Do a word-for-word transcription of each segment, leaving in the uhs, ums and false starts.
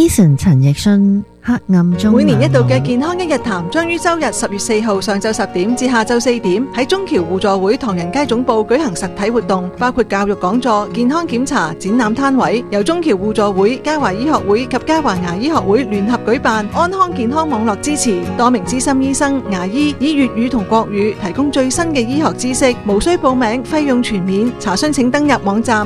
Eason 陳奕迅黑暗中每年一度嘅健康一日談將於周日十月四號上晝十點至下晝四點喺中橋互助會唐人街總部舉行實體活動，包括教育講座、健康檢查、展覽攤位，由中橋互助會、嘉華醫學會及嘉華牙醫學會聯合舉辦，安康健康網絡支持，多名資深醫生、牙醫以粵語同國語提供最新嘅醫學知識，無需報名，費用全免。查詢請登入網站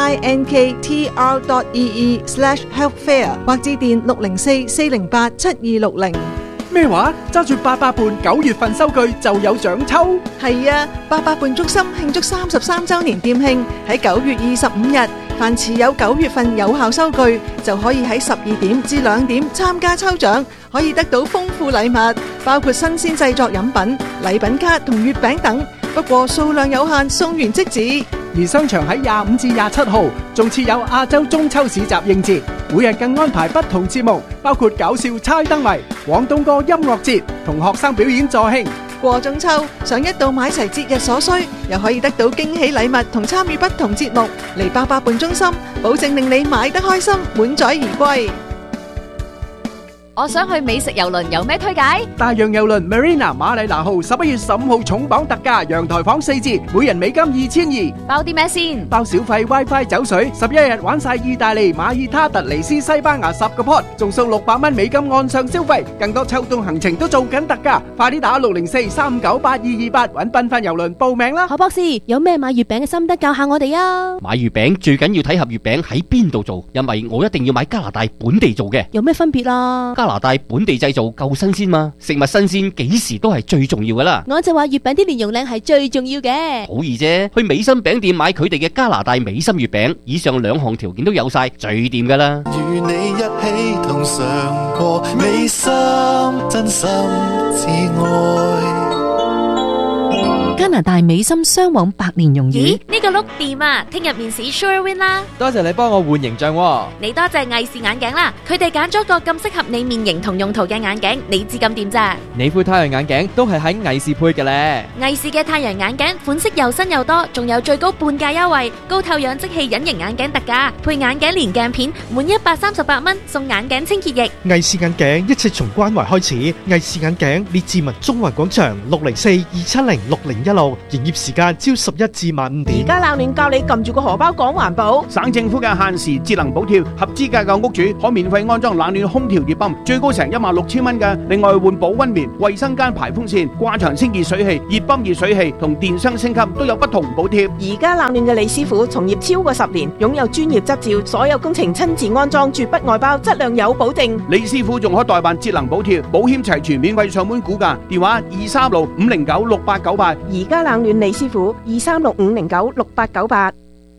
linktr dot ee slash healthfair 或致電六零四四零八七二六零。 咩話？揸住八佰伴九月份收據就有獎抽？ 係啊，八佰伴中心慶祝三十三周年店慶，喺九月二十五日，凡持有九月份有效收據，就可以喺十二點至兩點參加抽獎，可以得到豐富禮物，包括新鮮製作飲品、禮品卡同月餅等。不過數量有限，送完即止。 而商場喺廿五至廿七號仲設有亞洲中秋市集應節，每日更安排不同節目，包括搞笑猜燈謎、廣東歌音樂節同學生表演助興。 過中秋，想一度買齊節日所需，又可以得到驚喜禮物同參與不同節目，嚟八佰伴中心，保證令你買得開心，滿載而歸。 我想去美食郵輪，有咩推介？ 大洋郵輪 Marina 馬里拿號十一月十五號重磅特價，陽台房四折，每人美金二千二。 包啲咩先？ 包小費 WiFi 酒水，十一日玩晒意大利、馬爾他、突尼斯、西班牙十個 pot， 仲送六百蚊美金按上消費，更多秋冬行程都做緊特價，快啲打六零四三五九八二二八揾繽紛郵輪報名啦！ 何博士，有咩買月餅嘅心得教下我哋啊？ 買月餅最緊要睇盒月餅喺邊度做，因為我一定要買加拿大本地做嘅。 有咩分別啊？ 加拿大本地製造夠新鮮嘛，食物新鮮幾時都係最重要噶啦。 我就話月餅啲蓮蓉靚係最重要嘅。 好易啫，去美心餅店買佢哋嘅加拿大美心月餅，以上兩項條件都有晒，最掂噶啦。 與你一起同嘗過美心真心至愛。 加拿大美心雙黃白蓮蓉魚， 咦？呢個碌掂啊！聽日面試 Sure Win 啦！ 多謝你幫我換形象喎。 你多謝藝視眼鏡啦，佢哋揀咗個咁適合你面型同用途嘅眼鏡，你知咁掂咋？ 你副太陽眼鏡都係喺藝視配嘅咧。 藝視嘅太陽眼鏡款式又新又多，仲有最高半價優惠，高透氧即棄隱形眼鏡特價，配眼鏡連鏡片，滿一百三十八蚊送眼鏡清潔液。 藝視眼鏡一切從關懷開始，藝視眼鏡列治文中環廣場六零四二七零六零一六，營業時間朝十一至晚五點。 而家冷暖教你撳住個荷包講環保。 省政府嘅限時節能補貼，合資格嘅屋主可免費安裝冷暖空調熱泵，最高成一萬六千蚊嘅。另外換保溫棉、衛生間排風扇、掛牆清潔水器、熱泵熱水器同電箱升級都有不同補貼。 而家冷暖嘅李師傅從業超過十年，擁有專業執照，所有工程親自安裝，絕不外包，質量有保證。 李師傅仲可代辦節能補貼，保險齊全，免費上門估價，電話二三六五零九六八九八。 而家冷暖李師傅二三六五零九六八九八。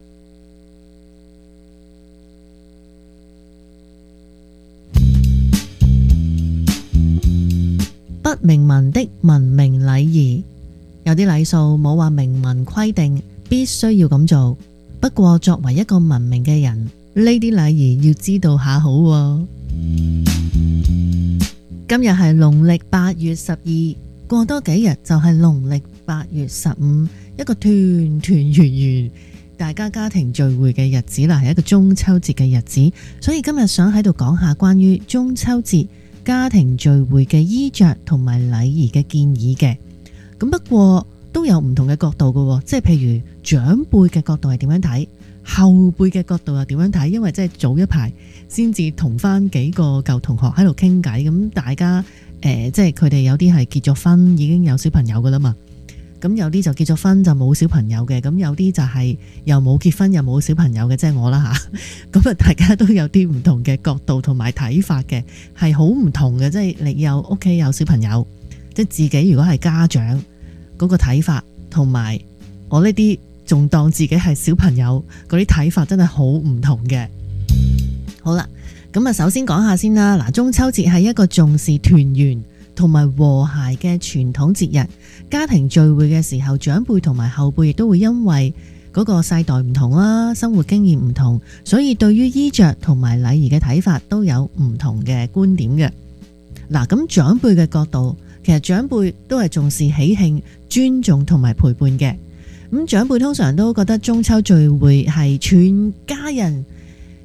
不明文的文明禮儀，有啲禮數冇話明文規定必須要咁做，不過作為一個文明嘅人，呢啲禮儀要知道下好喎。今日係農曆八月十二，過多幾日就係農曆八月十五，一個團團圓圓大家家庭聚會嘅日子啦，係一個中秋節嘅日子，所以今日想喺度講下關於中秋節家庭聚會嘅衣着同埋禮儀嘅建議嘅。咁不過都有唔同嘅角度嘅，即係譬如長輩嘅角度係點樣睇，後輩嘅角度又點樣睇，因為即係早一排先至同翻幾個舊同學喺度傾偈，咁大家誒、呃、即係佢哋有啲係結咗婚已經有小朋友噶啦嘛，咁有啲就結咗婚就冇小朋友嘅，咁有啲就係又冇結婚又冇小朋友嘅，即係我啦吓。咁啊，大家都有啲唔同嘅角度同埋睇法嘅，係好唔同嘅。即係你有屋企有小朋友，即係自己如果係家長嗰個睇法，同埋我呢啲仲當自己係小朋友嗰啲睇法，真係好唔同嘅。好啦，咁啊，首先講下先啦。嗱，中秋節係一個重視團圓同埋和諧嘅傳統節日，家庭聚會嘅時候，長輩同埋後輩亦都會因為嗰個世代唔同啦，生活經驗唔同，所以對於衣着同埋禮儀嘅睇法都有唔同嘅觀點嘅。嗱，咁長輩嘅角度，其實長輩都係重視喜慶、尊重同埋陪伴嘅。咁長輩通常都覺得中秋聚會係全家人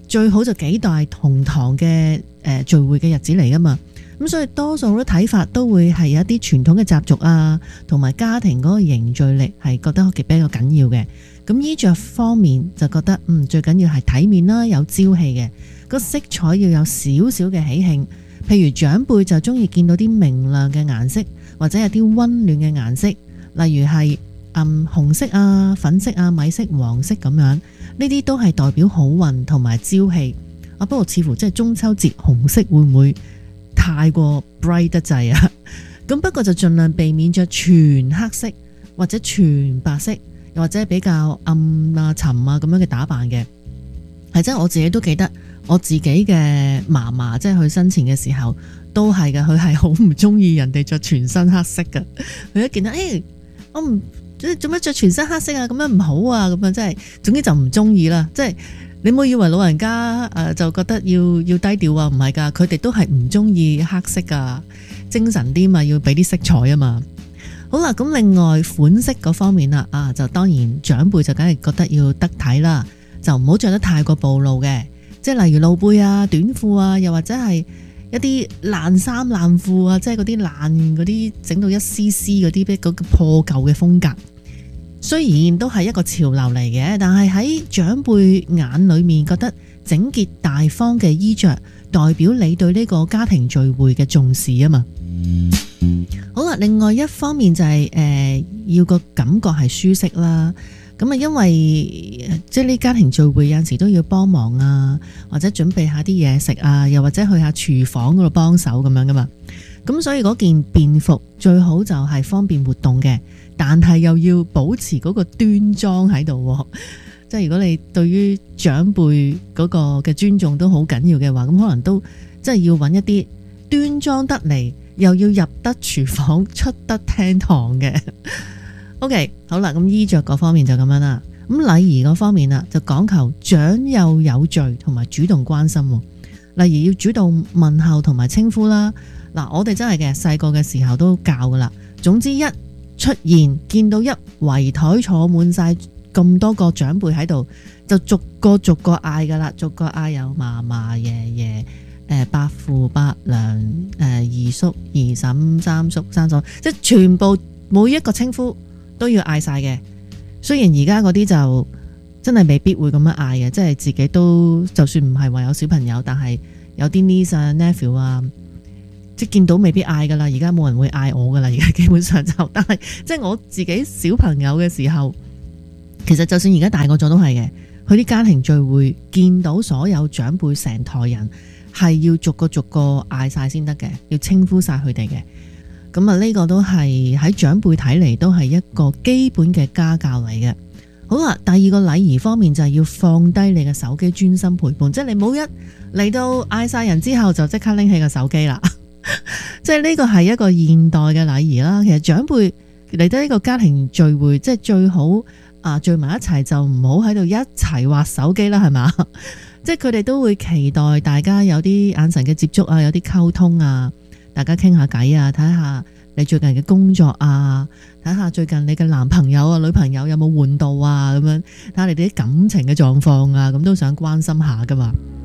最好就幾代同堂嘅誒聚會嘅日子嚟噶嘛。咁所以多數啲睇法都會係有一啲傳統嘅習俗啊，同埋家庭嗰個凝聚力係覺得比較緊要嘅。咁衣着方面就覺得嗯最緊要係體面啦，有朝氣嘅，個色彩要有少少嘅喜慶。譬如長輩就中意見到啲明亮嘅顏色，或者有啲溫暖嘅顏色，例如係嗯紅色啊、粉色啊、米色、黃色咁樣，呢啲都係代表好運同埋朝氣。啊，不過似乎即係中秋節紅色會唔會太過 bright 得滯啊？咁不過就盡量避免着全黑色或者全白色，又或者比較暗啊、沉啊咁樣嘅打扮嘅。係真係我自己都記得，我自己嘅嫲嫲即係佢生前嘅時候都係嘅，佢係好唔中意人哋着全身黑色嘅。佢一見到誒、欸，我唔做乜着全身黑色啊？咁樣唔好啊！咁樣即係總之就唔中意啦。即係你唔好以為老人家誒、呃、就覺得要要低調啊，唔係㗎，佢哋都係唔中意黑色㗎，精神啲嘛，要俾啲色彩啊嘛。好啦，咁另外款式嗰方面啦，啊就當然長輩就梗係覺得要得體啦，就唔好着得太過暴露嘅，即係例如露背啊、短褲啊，又或者係一啲爛衫爛褲啊，即係嗰啲爛嗰啲整到一絲絲嗰啲嗰個破舊嘅風格。雖然都係一個潮流嚟嘅，但係喺長輩眼裏面覺得整潔大方嘅衣着，代表你對呢個家庭聚會嘅重視啊嘛。好啦，另外一方面就係、是、誒、呃、要個感覺係舒適啦。咁啊，因為即係呢家庭聚會有陣時都要幫忙啊，或者準備下啲嘢食啊，又或者去下廚房嗰度幫手咁樣噶嘛。咁所以嗰件便服最好就係方便活動嘅，但係又要保持嗰個端莊喺度。即係如果你對於長輩嗰個嘅尊重都好緊要嘅話，咁可能都即係要揾一啲端莊得嚟，又要入得廚房出得廳堂嘅。OK， 好啦，咁衣着嗰方面就咁樣啦。咁禮儀嗰方面啦，就講求長幼有序同埋主動關心。例如要主動問候同埋稱呼啦。嗱，我哋真係嘅細個嘅時候都教噶啦。總之一出現見到一圍台坐滿晒咁多個長輩喺度，就逐個逐個嗌噶啦，逐個嗌有嫲嫲、爺爺、誒伯父、伯娘、誒二叔、二嬸、三叔、三嫂，即係全部每一個稱呼都要嗌晒嘅。雖然而家嗰啲就真係未必會咁樣嗌嘅，即係自己都就算唔係話有小朋友，但係有啲 niece 啊、nephew 啊，即係見到未必嗌噶啦。而家冇人會嗌我噶啦，而家基本上就，但係即係我自己小朋友嘅時候，其實就算而家大個咗都係嘅。去啲家庭聚會見到所有長輩成台人，係要逐個逐個嗌晒先得嘅，要稱呼晒佢哋嘅。咁啊，呢個都係喺長輩睇嚟都係一個基本嘅家教嚟嘅。好啦，第二個禮儀方面就係要放低你嘅手機，專心陪伴。即係你冇一嚟到嗌晒人之後就即刻拎起個手機啦。即係呢個係一個現代嘅禮儀啦。其實長輩嚟到呢個家庭聚會，即係最好啊聚埋一齊就唔好喺度一齊滑手機啦，係嘛？即係佢哋都會期待大家有啲眼神嘅接觸啊，有啲溝通啊。大家傾下偈啊，睇下你最近嘅工作啊，睇下最近你嘅男朋友啊、女朋友有冇換到啊，咁樣睇下你哋啲感情嘅狀況啊，咁都想關心下噶嘛。